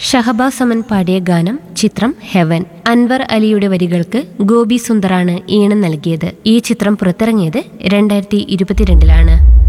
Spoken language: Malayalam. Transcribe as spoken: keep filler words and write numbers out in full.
ഷഹബാസ് അമൻ പാടിയ ഗാനം ചിത്രം ഹെവൻ. അൻവർ അലിയുടെ വരികൾക്ക് ഗോപി സുന്ദറാണ് ഈണം നൽകിയത്. ഈ ചിത്രം പുറത്തിറങ്ങിയത് രണ്ടായിരത്തി ഇരുപത്തിരണ്ടിലാണ്.